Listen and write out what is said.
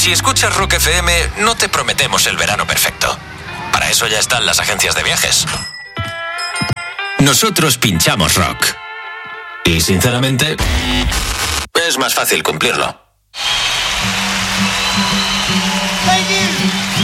Si escuchas Rock FM, no te prometemos el verano perfecto. Para eso ya están las agencias de viajes. Nosotros pinchamos rock. Y sinceramente, es más fácil cumplirlo.